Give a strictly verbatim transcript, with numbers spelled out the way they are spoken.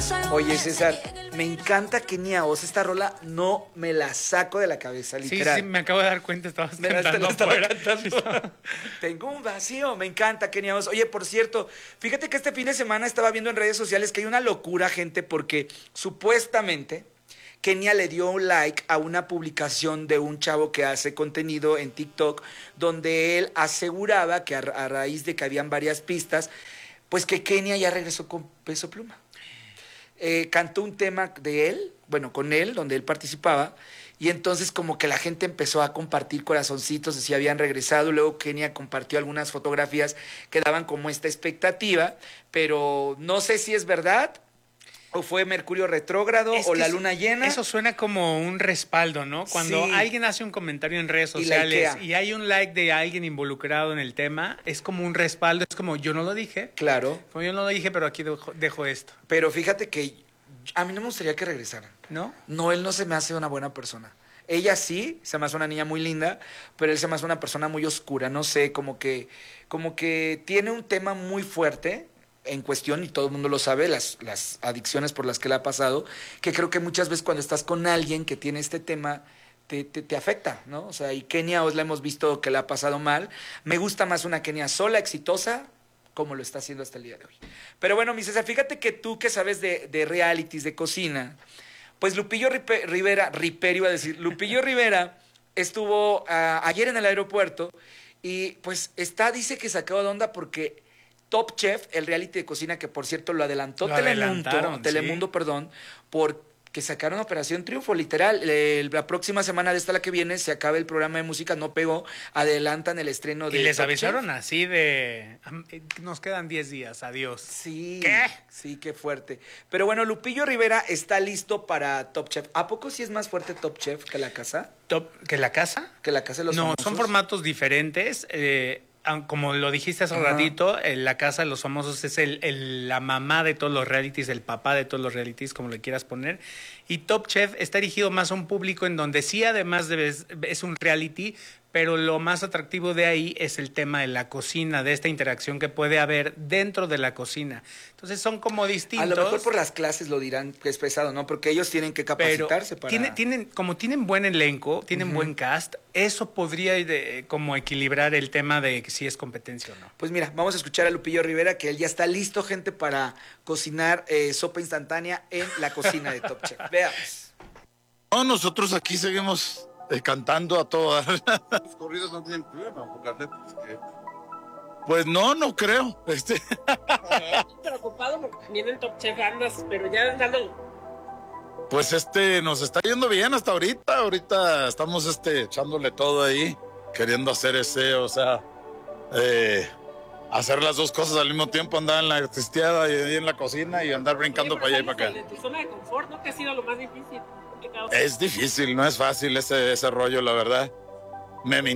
Oye, César, me encanta Kenia Oz. Esta rola no me la saco de la cabeza, literal. Sí, sí, me acabo de dar cuenta, estabas Me la- te cantando la estaba afuera. cantando. Tengo un vacío, me encanta Kenia Oz. Oye, por cierto, fíjate que este fin de semana estaba viendo en redes sociales que hay una locura, gente, porque supuestamente Kenia le dio un like a una publicación de un chavo que hace contenido en TikTok, donde él aseguraba que a, a raíz de que habían varias pistas, pues que Kenia ya regresó con Peso Pluma. Eh, cantó un tema de él, bueno, con él, donde él participaba, y entonces como que la gente empezó a compartir corazoncitos de si habían regresado. Luego Kenia compartió algunas fotografías que daban como esta expectativa, pero no sé si es verdad, o fue Mercurio retrógrado, Es o que la eso- luna llena. Eso suena como un respaldo, ¿no? Cuando Sí. alguien hace un comentario en redes Y sociales likea. y hay un like de alguien involucrado en el tema, es como un respaldo, es como yo no lo dije, Claro, como yo no lo dije, pero aquí dejo, dejo esto, pero fíjate que a mí no me gustaría que regresaran. ¿no? No, él no se me hace una buena persona. Ella sí, se me hace una niña muy linda, pero él se me hace una persona muy oscura, no sé, como que, como que tiene un tema muy fuerte en cuestión, y todo el mundo lo sabe, las, las adicciones por las que le ha pasado, que creo que muchas veces cuando estás con alguien que tiene este tema, te, te, te afecta, ¿no? O sea, y Kenia Oz la hemos visto que le ha pasado mal. Me gusta más una Kenia sola, exitosa, como lo está haciendo hasta el día de hoy. Pero bueno, mi César, fíjate que tú que sabes de, de realities, de cocina, pues Lupillo Ripe- Rivera, Ripper iba a decir, Lupillo Rivera estuvo ah, ayer en el aeropuerto y pues está, dice que sacado de onda porque Top Chef, el reality de cocina que por cierto lo adelantó Lo Telemundo, adelantaron, Telemundo, sí. perdón, porque sacaron Operación Triunfo, literal. Eh, la próxima semana de esta la que viene se acaba el programa de música, no pegó, adelantan el estreno de Y les Top avisaron Chef. así de, "Am- eh, nos quedan diez días, adiós". Sí, ¿Qué? sí, qué fuerte. Pero bueno, Lupillo Rivera está listo para Top Chef. ¿A poco sí es más fuerte Top Chef que la casa? Top, ¿que la casa? Que la casa de los No, famosos. son formatos diferentes. eh, aun- como lo dijiste hace un Ajá. ratito, eh, la casa de los famosos es el, el- la mamá de todos los realities, el papá de todos los realities, como le quieras poner. Y Top Chef está dirigido más a un público en donde sí, además de es, es un reality, pero lo más atractivo de ahí es el tema de la cocina, de esta interacción que puede haber dentro de la cocina. Entonces son como A distintos. lo mejor por las clases lo dirán que es pesado, ¿no? Porque ellos tienen que Pero capacitarse para... tiene- tienen, como tienen buen elenco, tienen Ujú. buen cast, eso podría de- como equilibrar el tema de si es competencia o no. Pues mira, vamos a escuchar a Lupillo Rivera, que él ya está listo, gente, para cocinar eh, sopa instantánea en la cocina de Top Chef. Veamos. No, nosotros aquí seguimos eh, cantando a todas. Los corridos no tienen problema, porque la neta es que... Pues no, no creo. Este, Preocupado porque viene el Top Chef andas, pero ya andando. pues este, nos está yendo bien hasta ahorita. Ahorita estamos este, echándole todo ahí, queriendo hacer ese, o sea, eh, hacer las dos cosas al mismo tiempo, andar en la testeada y ahí en la cocina y andar brincando para allá y para acá. De tu zona de confort, ¿no? Que ha sido lo más difícil. complicado. Es difícil, no es fácil ese, ese rollo, la verdad. Me